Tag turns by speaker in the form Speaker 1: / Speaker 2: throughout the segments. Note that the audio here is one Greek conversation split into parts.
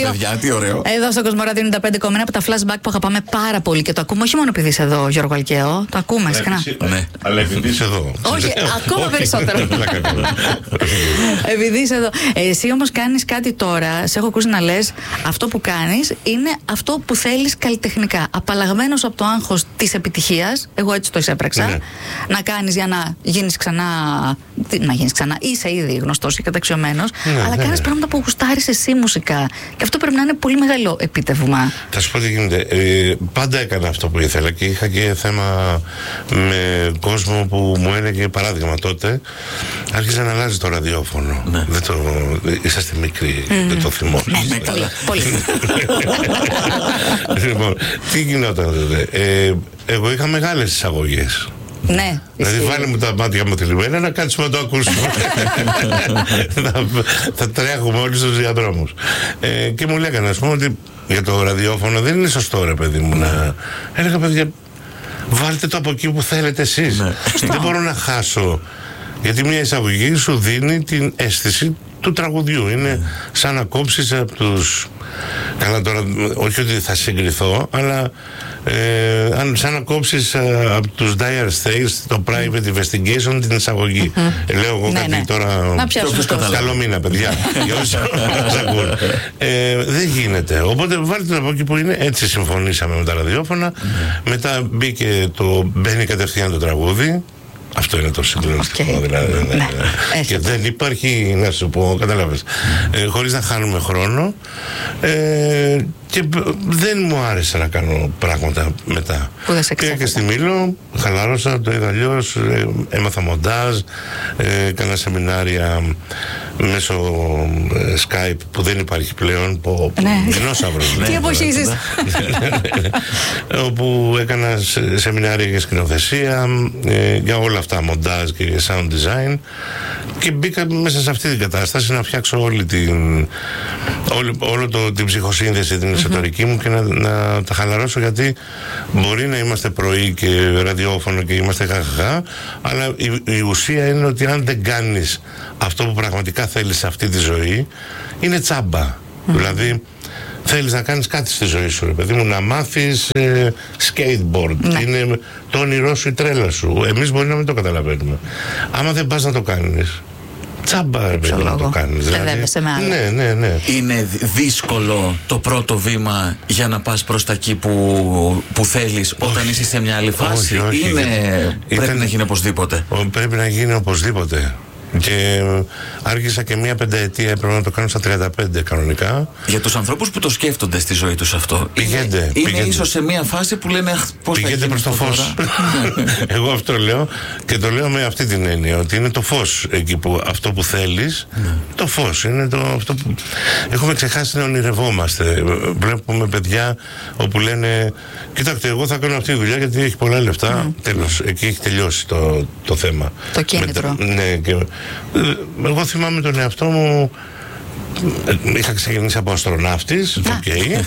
Speaker 1: παιδιά, τι ωραίο.
Speaker 2: Εδώ στο Κοσμοράδιο 95,1 από τα flashback που αγαπάμε πάρα πολύ και το ακούμε όχι μόνο επειδή είσαι εδώ, Γιώργο Αλκαίο. Το ακούμε συχνά.
Speaker 3: Ναι, αλλά επειδή είσαι εδώ.
Speaker 2: Όχι, ακόμα περισσότερο. Επειδή είσαι εδώ. Εσύ όμως κάνεις κάτι τώρα, σε έχω ακούσει να λες, αυτό που κάνεις είναι αυτό που θέλεις καλλιτεχνικά. Απαλλαγμένος από το άγχος της επιτυχίας, εγώ έτσι το εισέπραξα,
Speaker 3: ναι.
Speaker 2: να κάνεις για να γίνεις ξανά. Να γίνεις ξανά, είσαι ήδη γνωστός και καταξιωμένος,
Speaker 3: ναι,
Speaker 2: αλλά
Speaker 3: ναι.
Speaker 2: κάνεις πράγματα που γουστάρεις εσύ μουσικά. Και αυτό πρέπει να είναι πολύ μεγάλο επίτευγμα.
Speaker 3: Θα σου πω τι γίνεται. Πάντα έκανα αυτό που ήθελα και είχα και θέμα με κόσμο που μου έλεγε, παράδειγμα τότε, άρχισε να αλλάζει το ραδιόφωνο.
Speaker 1: Ναι.
Speaker 3: Είσαστε μικροί, δεν το θυμόσαστε.
Speaker 2: Ναι, πολύ.
Speaker 3: Λοιπόν, τι γινόταν τότε. Εγώ είχα μεγάλες εισαγωγές.
Speaker 2: Ναι.
Speaker 3: Δηλαδή βάλε μου τα μάτια μου θλιμμένα να κάτσουμε να το ακούσουμε. Θα τρέχουμε όλοι στους διαδρόμους. Και μου λέγανε, ας πούμε, ότι για το ραδιόφωνο δεν είναι σωστό, ρε παιδί μου, να... Έλεγα, παιδιά, βάλτε το από εκεί που θέλετε εσείς. Δεν μπορώ να χάσω. Γιατί μια εισαγωγή σου δίνει την αίσθηση του τραγουδιού. Είναι σαν να κόψεις από τους... Καλά τώρα, όχι ότι θα συγκριθώ, αλλά σαν να κόψεις από τους Dire Straits το Private Investigation την εισαγωγή. Λέω εγώ κάτι τώρα. Καλό μήνα, παιδιά. Για όσοι μας ακούν. Δεν γίνεται. Οπότε βάλτε από εκεί που είναι. Έτσι συμφωνήσαμε με τα ραδιόφωνα. Μετά μπαίνει κατευθείαν το τραγούδι. Αυτό είναι το συγκλονιστικό, δηλαδή. Ναι. Και δεν υπάρχει, να σου πω, καταλάβες, χωρίς να χάνουμε χρόνο. Και δεν μου άρεσε να κάνω πράγματα μετά. Πήγα και στη Μήλο, χαλάρωσα, το είδα αλλιώς, έμαθα μοντάζ, έκανα σεμινάρια μέσω Skype που δεν υπάρχει πλέον, δεινόσαυρος.
Speaker 2: Τι εποχίζεις.
Speaker 3: Όπου έκανα σεμινάρια για σκηνοθεσία, για όλα αυτά, μοντάζ και sound design, και μπήκα μέσα σε αυτή την κατάσταση να φτιάξω όλη την ψυχοσύνδεση την εσωτερική μου και να τα χαλαρώσω, γιατί μπορεί να είμαστε πρωί και ραδιόφωνο και είμαστε χαχαχά, αλλά η ουσία είναι ότι αν δεν κάνεις αυτό που πραγματικά θέλεις σε αυτή τη ζωή, είναι τσάμπα. Δηλαδή θέλεις να κάνεις κάτι στη ζωή σου, ρε παιδί μου, να μάθεις skateboard, είναι το όνειρό σου, η τρέλα σου. Εμείς μπορεί να μην το καταλαβαίνουμε. Άμα δεν πας να το κάνεις, τσάμπα, ρε παιδί, να το κάνεις.
Speaker 2: Δηλαδή,
Speaker 3: ναι.
Speaker 1: Είναι δύσκολο το πρώτο βήμα για να πας προς τα εκεί που θέλεις, όταν είσαι σε μια άλλη φάση?
Speaker 3: Όχι.
Speaker 1: Πρέπει να γίνει οπωσδήποτε.
Speaker 3: Πρέπει να γίνει οπωσδήποτε. Και άρχισα και μία πενταετία, έπρεπε να το κάνω στα 35 κανονικά.
Speaker 1: Για τους ανθρώπους που το σκέφτονται στη ζωή τους αυτό,
Speaker 3: πηγαίνετε.
Speaker 1: Ίσως σε μία φάση που λένε πώς
Speaker 3: πηγαίνετε προς το φως. Εγώ αυτό λέω, και το λέω με αυτή την έννοια, ότι είναι το φως εκεί που αυτό που θέλεις. Το φως είναι αυτό που έχουμε ξεχάσει να ονειρευόμαστε. Βλέπουμε παιδιά όπου λένε, κοιτάξτε, εγώ θα κάνω αυτή τη δουλειά γιατί έχει πολλά λεφτά. Τέλος, εκεί έχει τελειώσει το θέμα.
Speaker 2: Το κίνητρο.
Speaker 3: Ναι, και εγώ θυμάμαι τον εαυτό μου. Είχα ξεκινήσει από αστροναύτης.
Speaker 2: Εντάξει,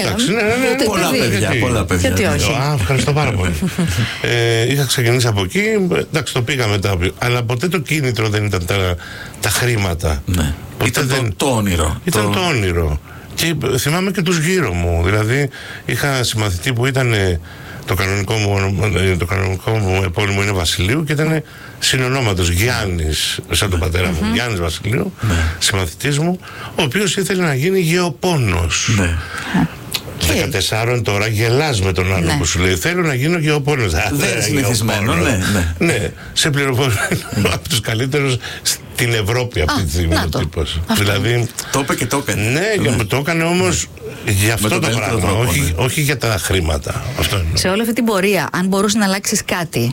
Speaker 1: Πολλά παιδιά.
Speaker 2: Γιατί όχι.
Speaker 3: Ευχαριστώ πάρα πολύ. Είχα ξεκινήσει από εκεί. Εντάξει, το πήγα μετά. Αλλά ποτέ το κίνητρο δεν ήταν τα χρήματα.
Speaker 1: Ήταν το όνειρο.
Speaker 3: Ήταν το όνειρο. Και θυμάμαι και τους γύρω μου. Δηλαδή είχα συμμαθητή που ήταν... Το κανονικό μου επώνυμο είναι Βασιλείου και ήταν συνονόματος Γιάννης, σαν τον πατέρα μου, Γιάννης Βασιλείου, συμμαθητής μου, ο οποίος ήθελε να γίνει γεωπόνος. 14 τώρα γελάς με τον άλλο που σου λέει θέλω να γίνω γεωπόνος.
Speaker 1: Δεν είναι συνηθισμένο,
Speaker 3: ναι. Σε πληροφορώ από τους καλύτερους στην Ευρώπη αυτή τη στιγμή ο τύπος. Δηλαδή,
Speaker 1: το είπε και το έκανε.
Speaker 3: Ναι, το έκανε όμως για αυτό το πράγμα, όχι για τα χρήματα.
Speaker 2: Σε όλη αυτή την πορεία, αν μπορούσε να αλλάξεις κάτι,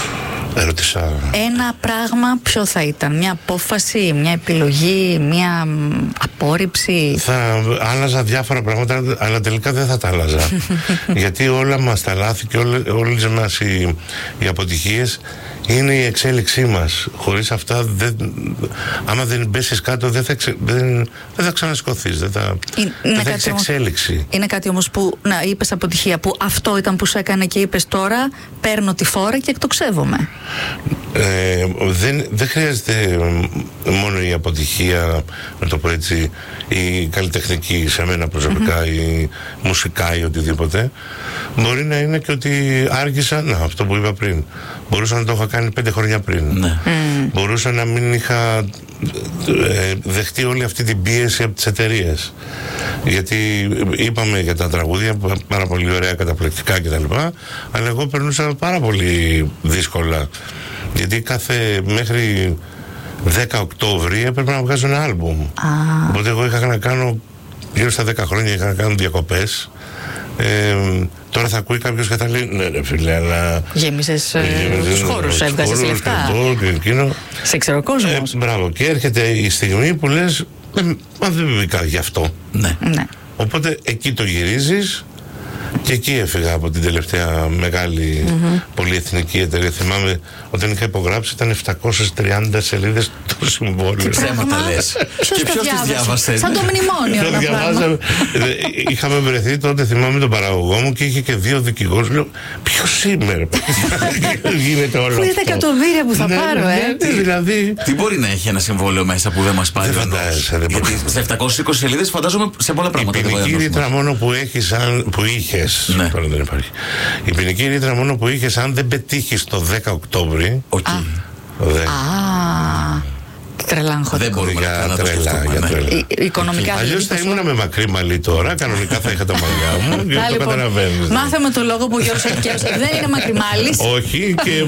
Speaker 2: ένα πράγμα, ποιο θα ήταν? Μια απόφαση, μια επιλογή, μια απόρριψη?
Speaker 3: Θα άλλαζα διάφορα πράγματα, αλλά τελικά δεν θα τα άλλαζα. Γιατί όλα μας τα λάθη και όλες μας οι αποτυχίες είναι η εξέλιξή μας. Χωρίς αυτά, άμα δεν πέσεις κάτω, δεν θα ξανασηκωθείς. Δεν θα έχεις εξέλιξη.
Speaker 2: Είναι κάτι όμως που, είπες αποτυχία, που αυτό ήταν που σε έκανε και είπες τώρα παίρνω τη φόρα και εκτοξεύομαι.
Speaker 3: Δεν χρειάζεται μόνο η αποτυχία, να το πω έτσι, η καλλιτεχνική σε μένα προσωπικά, η μουσικά ή οτιδήποτε. Μπορεί να είναι και ότι άργησα, αυτό που είπα πριν, μπορούσα να το είχα κάνει 5 χρόνια πριν. Μπορούσα να μην είχα δεχτεί όλη αυτή την πίεση από τις εταιρείες, γιατί είπαμε για τα τραγούδια πάρα πολύ ωραία, καταπληκτικά κτλ, αλλά εγώ περνούσα πάρα πολύ δύσκολα, γιατί μέχρι 10 Οκτώβρη έπρεπε να βγάζω ένα άλμπουμ. Οπότε εγώ είχα να κάνω γύρω στα 10 χρόνια, είχα να κάνω διακοπές. Τώρα θα ακούει κάποιος και θα λέει ναι ρε φίλε, αλλά
Speaker 2: γέμισες τους χώρους, έβγαζες λεφτά σε ξέρω κόσμος.
Speaker 3: Μπράβο, και έρχεται η στιγμή που λες μα δεν μπήκα γι' αυτό.
Speaker 1: Ναι.
Speaker 3: Οπότε εκεί το γυρίζεις. Και εκεί έφυγα από την τελευταία μεγάλη πολυεθνική εταιρεία. Θυμάμαι όταν είχα υπογράψει ήταν 730 σελίδες το συμβόλαιο.
Speaker 1: Ψέματα λες. Και ποιος τις διάβασε?
Speaker 2: Σαν το μνημόνιο.
Speaker 3: Το διαβάζαμε. Είχαμε βρεθεί τότε, θυμάμαι, τον παραγωγό μου και είχε και 2 δικηγόρους. Λέω, ποιος είμαι? Γίνεται όλο αυτό.
Speaker 2: Πού είναι τα εκατομμύρια που θα πάρω,
Speaker 3: δηλαδή.
Speaker 1: Τι μπορεί να έχει ένα συμβόλαιο μέσα που δεν μας πάρει?
Speaker 3: Δεν φαντάζεσαι.
Speaker 1: Γιατί σε 720 σελίδες φαντάζομαι σε πολλά πράγματα.
Speaker 3: Η ποινική ρήτρα μόνο που είχε. Τώρα δεν υπάρχει. Η ποινική ρήτρα μόνο που είχες, αν δεν πετύχεις το 10 Οκτώβρη.
Speaker 2: Τρελάγχο.
Speaker 1: Δεν μπορούμε να τρελά.
Speaker 2: Οικονομικά.
Speaker 3: Αλλιώς θα ήμουν με μακρύ μαλλί τώρα. Κανονικά θα είχα τα μαλλιά μου. Το καταλαβαίνεις.
Speaker 2: Μάθαμε το λόγο που ο Γιώργος Αλκαίος δεν είναι μακριμάλης.
Speaker 3: Όχι, και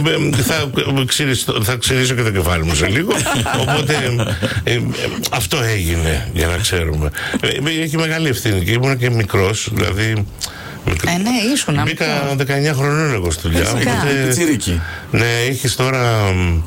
Speaker 3: θα ξυρίσω και το κεφάλι μου σε λίγο. Οπότε αυτό έγινε, για να ξέρουμε. Έχει μεγάλη ευθύνη και ήμουν και μικρός, δηλαδή.
Speaker 2: Ναι, ήσουν.
Speaker 3: Μπήκα 19 χρονών εγώ στη δουλειά. Ναι, έχεις τώρα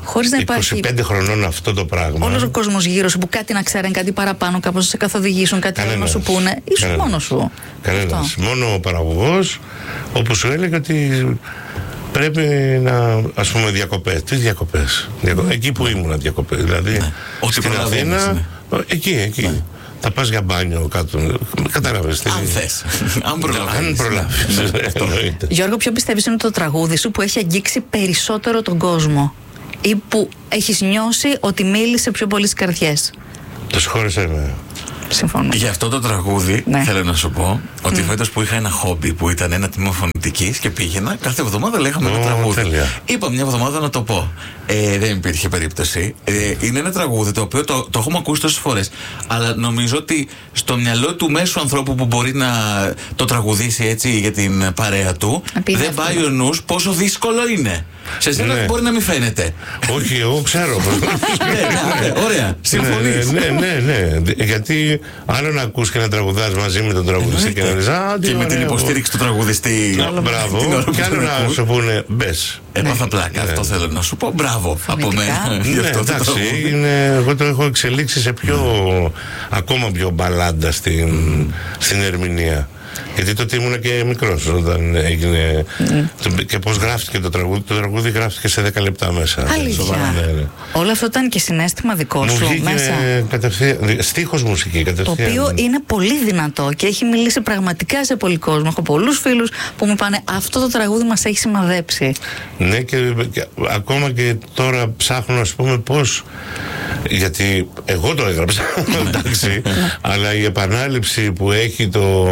Speaker 3: 25 χρονών αυτό το πράγμα.
Speaker 2: Όλος ο κόσμος γύρω σου που κάτι να ξέρουν, κάτι παραπάνω, κάπως να σε καθοδηγήσουν, κάτι να σου πούνε. Ήσουν μόνος σου.
Speaker 3: Κανένας. Μόνο ο παραγωγός, όπου σου έλεγε ότι πρέπει να, ας πούμε, διακοπές. Τι διακοπές? Εκεί που ήμουν διακοπές. Δηλαδή στην Αθήνα, εκεί. Θα πας για μπάνιο κάτω. Κατάλαβες.
Speaker 1: Αν θες. Αν προλάβεις.
Speaker 2: Γιώργο, ποιο πιστεύεις είναι το τραγούδι σου που έχει αγγίξει περισσότερο τον κόσμο ή που έχεις νιώσει ότι μίλησε πιο πολύ στις καρδιές?
Speaker 3: Το συγχώρεσαι με.
Speaker 2: Συμφωνώ.
Speaker 1: Για αυτό το τραγούδι θέλω να σου πω ότι φέτος που είχα ένα χόμπι που ήταν ένα τμήμα φωνητικής και πήγαινα, κάθε εβδομάδα λέγαμε ένα τραγούδι. Είπα μια εβδομάδα να το πω. Δεν υπήρχε περίπτωση. Είναι ένα τραγούδι το οποίο το έχουμε ακούσει τόσες φορές. Αλλά νομίζω ότι στο μυαλό του μέσου ανθρώπου που μπορεί να το τραγουδήσει έτσι για την παρέα του, δεν πάει ο νους πόσο δύσκολο είναι. Σε εσένα μπορεί να μην φαίνεται.
Speaker 3: Όχι, εγώ ξέρω.
Speaker 1: Ωραία, συμφωνείς?
Speaker 3: Ναι. Γιατί άλλο να ακούς και να τραγουδάς μαζί με τον τραγουδιστή και να λες
Speaker 1: και με την υποστήριξη του τραγουδιστή.
Speaker 3: Μπράβο. Και άλλο να σου πούνε μπες.
Speaker 1: Έπαθα πλάκα, αυτό θέλω να σου πω. Μπράβο από μένα.
Speaker 3: Ναι, εντάξει, εγώ το έχω εξελίξει σε ακόμα πιο μπαλάντα στην ερμηνεία. Γιατί τότε ήμουν και μικρός όταν έγινε. Και πώς γράφτηκε το τραγούδι. Το τραγούδι γράφτηκε σε 10 λεπτά μέσα.
Speaker 2: Αλήθεια. Ναι. Όλο αυτό ήταν και συναίσθημα δικό σου μέσα.
Speaker 3: Κατευθείαν. Στίχος μουσική κατευθείαν.
Speaker 2: Το οποίο είναι πολύ δυνατό και έχει μιλήσει πραγματικά σε πολύ κόσμο. Έχω πολλούς φίλους που μου πάνε αυτό το τραγούδι μας έχει σημαδέψει.
Speaker 3: Ναι, και ακόμα και τώρα ψάχνω, ας πούμε, πώς. Γιατί εγώ το έγραψα, εντάξει, αλλά η επανάληψη που έχει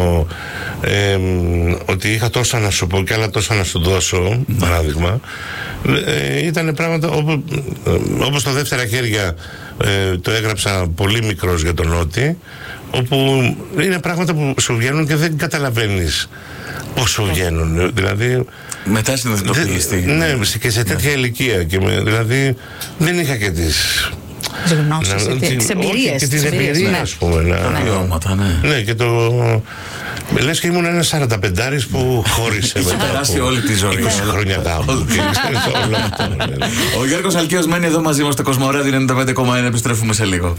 Speaker 3: ότι είχα τόσα να σου πω και άλλα τόσα να σου δώσω, παράδειγμα, ήταν πράγματα όπως το δεύτερα χέρια το έγραψα πολύ μικρός για τον Νότι, όπου είναι πράγματα που σου βγαίνουν και δεν καταλαβαίνεις πώς σου βγαίνουν. Δηλαδή,
Speaker 1: μετά συνειδητοποιηστεί.
Speaker 3: Ναι, και σε τέτοια ηλικία. Δηλαδή δεν είχα και τις
Speaker 2: γνώσεις, τις εμπειρίες.
Speaker 3: Και τις εμπειρίες, ας πούμε. Ναι, και το. Λες και ήμουν ένας 45άρης που χώρισε μετά.
Speaker 1: Έχει περάσει όλη τη ζωή.
Speaker 3: 20 χρόνια γάμου.
Speaker 1: Ο Γιώργος Αλκαίος μένει εδώ μαζί μας στο Κοσμοράδιο 95,1. Επιστρέφουμε σε λίγο.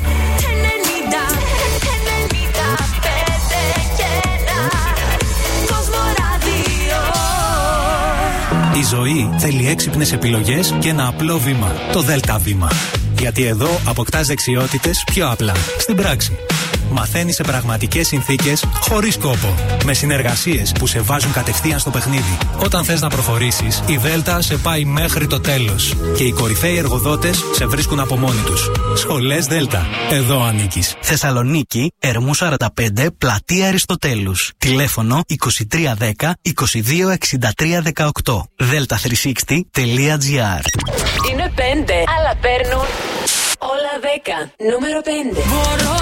Speaker 4: Η ζωή θέλει έξυπνες επιλογές και ένα απλό βήμα. Το Δέλτα Βήμα. Γιατί εδώ αποκτάς δεξιότητες πιο απλά, στην πράξη. Μαθαίνεις σε πραγματικές συνθήκες, χωρίς κόπο. Με συνεργασίες που σε βάζουν κατευθείαν στο παιχνίδι. Όταν θες να προχωρήσεις, η Δέλτα σε πάει μέχρι το τέλος. Και οι κορυφαίοι εργοδότες σε βρίσκουν από μόνοι τους. Σχολές Δέλτα. Εδώ ανήκεις.
Speaker 5: Θεσσαλονίκη, Ερμού 45, Πλατεία Αριστοτέλους. Τηλέφωνο 2310 226318. delta360.gr.
Speaker 6: Είναι 5, αλλά παίρνουν όλα 10. Νούμερο 5.